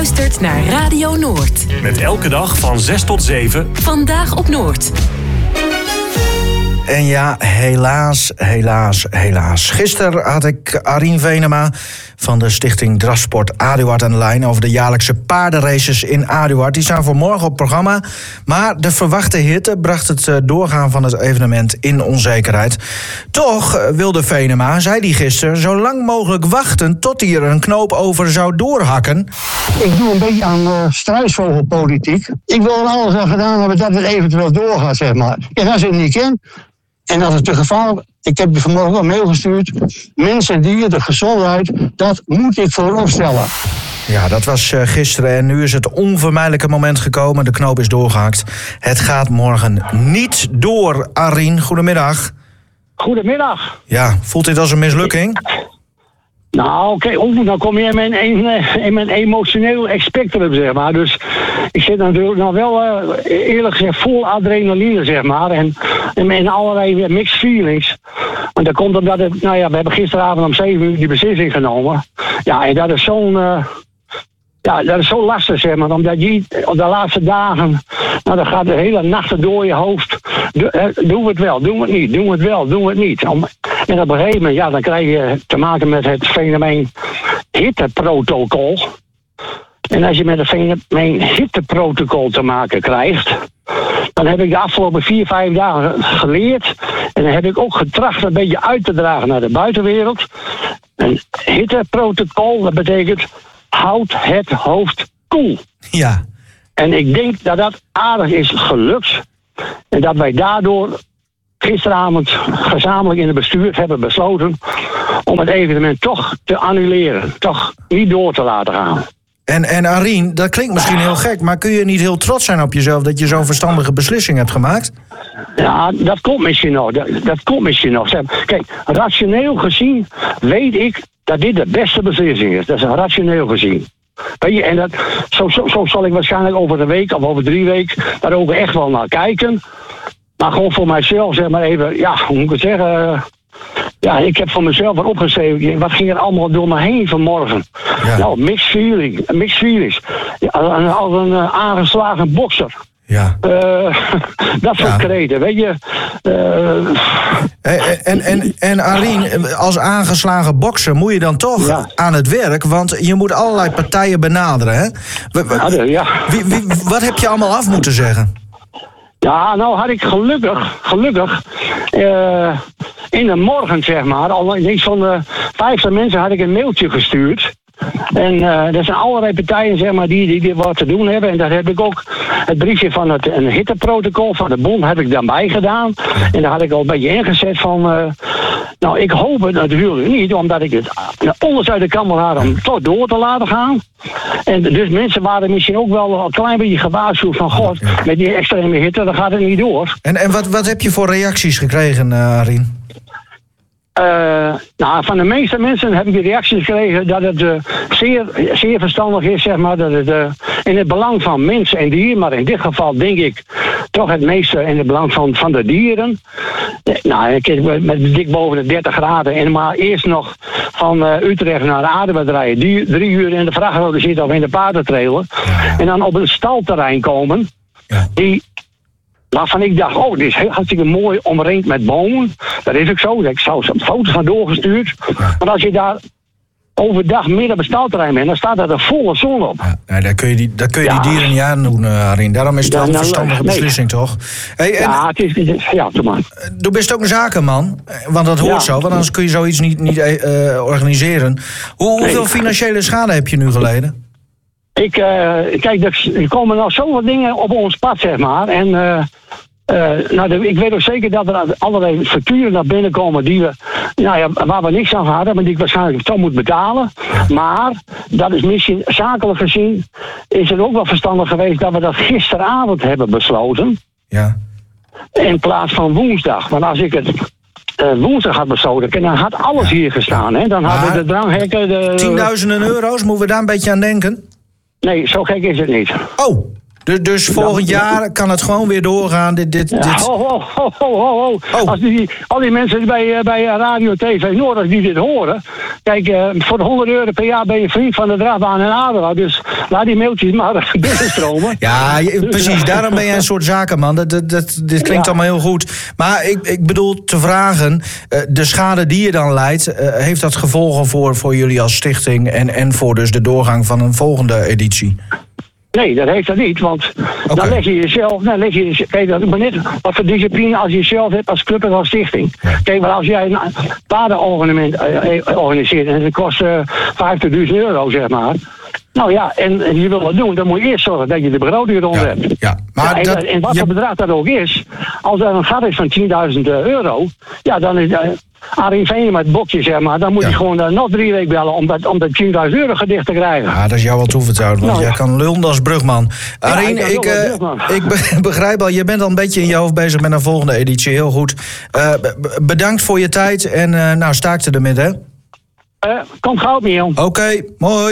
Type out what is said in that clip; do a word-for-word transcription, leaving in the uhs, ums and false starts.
luistert naar Radio Noord. Met elke dag van zes tot zeven. Vandaag op Noord. En ja, helaas, helaas, helaas. Gisteren had ik Arien Venema van de stichting Drafsport Aduard aan de lijn over de jaarlijkse paardenraces in Aduard. Die staan voor morgen op programma. Maar de verwachte hitte bracht het doorgaan van het evenement in onzekerheid. Toch wilde Venema, zei hij gisteren, zo lang mogelijk wachten tot hij er een knoop over zou doorhakken. Ik doe een beetje aan uh, struisvogelpolitiek. Ik wil er alles aan gedaan hebben dat het eventueel doorgaat, zeg maar. En als ik het niet ken, en dat is te gevaarlijk. Ik heb je vanmorgen ook een mail gestuurd. Mensen en dieren, de gezondheid, dat moet ik voorop stellen. Ja, dat was uh, gisteren en nu is het onvermijdelijke moment gekomen. De knoop is doorgehakt. Het gaat morgen niet door, Arien. Goedemiddag. Goedemiddag. Ja, voelt dit als een mislukking? Nou, oké, okay. Dan kom je in mijn, in mijn emotioneel spectrum, zeg maar. Dus ik zit natuurlijk nog wel, uh, eerlijk gezegd, vol adrenaline, zeg maar. En, en, en allerlei mixed feelings. Want dat komt omdat, het, nou ja, we hebben gisteravond om zeven uur die beslissing genomen. Ja, en dat is zo'n... Uh, Ja, dat is zo lastig, zeg maar, omdat je op de laatste dagen, nou, dan gaat de hele nacht door je hoofd. Do, doen we het wel, doen we het niet, doen we het wel, doen we het niet. Om, en op een gegeven moment, ja, dan krijg je te maken met het fenomeen hitteprotocol. En als je met het fenomeen hitteprotocol te maken krijgt, dan heb ik de afgelopen vier, vijf dagen geleerd. En dan heb ik ook getracht een beetje uit te dragen naar de buitenwereld. Een hitteprotocol, dat betekent: houd het hoofd koel. Ja. En ik denk dat dat aardig is gelukt. En dat wij daardoor gisteravond gezamenlijk in het bestuur hebben besloten om het evenement toch te annuleren. Toch niet door te laten gaan. En, en Arien, dat klinkt misschien heel gek, maar kun je niet heel trots zijn op jezelf dat je zo'n verstandige beslissing hebt gemaakt? Ja, dat komt misschien nog. Dat, dat komt misschien nog. Kijk, rationeel gezien weet ik dat dit de beste beslissing is. Dat is rationeel gezien. Weet je, en dat, zo, zo, zo zal ik waarschijnlijk over een week of over drie weken daar ook echt wel naar kijken. Maar gewoon voor mijzelf, zeg maar even, ja, hoe moet ik het zeggen? Ja, ik heb voor mezelf wat opgeschreven. Wat ging er allemaal door me heen vanmorgen? Ja. Nou, mixed feeling, mixed feelings. Ja, als een uh, aangeslagen bokser. Ja. Uh, dat soort ja. kreten, weet je. Uh, en, en, en Arien, als aangeslagen bokser moet je dan toch ja. aan het werk, want je moet allerlei partijen benaderen, hè? Ja, ja. Wie, wie, wat heb je allemaal af moeten zeggen? Ja, nou had ik gelukkig, gelukkig, uh, in de morgen, zeg maar, al iets van de vijftig mensen had ik een mailtje gestuurd. En uh, er zijn allerlei partijen, zeg maar, die, die, die wat te doen hebben. En daar heb ik ook het briefje van het een hitteprotocol van de bond heb ik daarbij gedaan. En daar had ik al een beetje ingezet van, uh, nou, ik hoop het natuurlijk niet, omdat ik het uh, alles uit de kan wil halen om toch door te laten gaan. En dus mensen waren misschien ook wel een klein beetje gewaarschuwd van, god, met die extreme hitte, dan gaat het niet door. En, en wat, wat heb je voor reacties gekregen, uh, Arien? Uh, nou, van de meeste mensen heb ik de reacties gekregen dat het uh, zeer, zeer verstandig is, zeg maar, dat het uh, in het belang van mensen en dieren, maar in dit geval denk ik toch het meeste in het belang van, van de dieren. Uh, nou, ik heb met dik boven de dertig graden en maar eerst nog van uh, Utrecht naar de Aduard rijden, die, drie uur in de vrachtauto zitten of in de paardentrailer, en dan op een stalterrein komen, die... waarvan ik dacht, oh, dit is heel hartstikke mooi omringd met bomen. Dat is ook zo. Ik zou foto's van doorgestuurd. Maar als je daar overdag midden op het stalterrein bent, dan staat er een volle zon op. Ja, daar kun je die, daar kun je ja. die dieren niet aan doen, uh, Arien. Daarom is het ja, wel een nou, verstandige nee. beslissing, toch? Hey, en, ja, het is, het is, ja, doe maar. Du bent ook een zakenman, want dat hoort ja. zo. Want anders kun je zoiets niet, niet uh, organiseren. Hoe, hoeveel nee. financiële schade heb je nu geleden? Ik, uh, kijk, er komen nog zoveel dingen op ons pad, zeg maar. En uh, uh, nou, de, ik weet ook zeker dat er allerlei facturen naar binnen komen die we, nou ja, waar we niks aan hadden, maar die ik waarschijnlijk toch moet betalen. Maar dat is misschien zakelijk gezien, is het ook wel verstandig geweest dat we dat gisteravond hebben besloten. Ja. In plaats van woensdag. Want als ik het uh, woensdag had besloten, dan had alles ja. hier gestaan. Hè? Dan hadden we de dranghekken... De, tienduizenden euro's, moeten we daar een beetje aan denken? Nee, zo gek is het niet. Oh, Dus, dus volgend jaar kan het gewoon weer doorgaan. Dit, dit, Ja, dit... ho, ho, ho, ho, ho. Oh. Als die, al die mensen bij, bij Radio T V Noord, als die dit horen. Kijk, uh, voor de honderd euro per jaar ben je vriend van de drafbaan en Aduard. Dus laat die mailtjes maar binnenstromen. Ja, je, precies. Daarom ben jij een soort zakenman. Dat, dat, dat, dit klinkt Ja. allemaal heel goed. Maar ik, ik bedoel te vragen, uh, de schade die je dan leidt, uh, heeft dat gevolgen voor, voor jullie als stichting en, en voor dus de doorgang van een volgende editie? Nee, dat heeft dat niet, want Oké. dan leg je jezelf, dan leg je, kijk, dat is maar net wat voor discipline als je zelf hebt als club en als stichting. Kijk, maar als jij een paardenevenement uh, organiseert en het kost uh, vijftigduizend euro, zeg maar. Nou ja, en, en je wil dat doen, dan moet je eerst zorgen dat je de begroting eronder Ja, hebt. ja. Maar Ja, en, dat, en wat je- voor bedrag dat ook is, als er een gat is van tienduizend euro, ja, dan is uh, Arie Veen met het bokje, zeg maar, dan moet Ja. je gewoon uh, nog drie weken bellen om dat, om dat tienduizend euro gedicht te krijgen. Ja, dat is jou wel toevertrouwd, want Nou, jij ja. kan lullen als brugman. Arien, ik kan ik, lullen als eh, brugman. ik be- begrijp al, je bent al een beetje in je hoofd bezig met een volgende editie. Heel goed. Uh, b- bedankt voor je tijd en uh, nou, staakte ermee, hè? Uh, komt gauw mee, jong. Oké, mooi.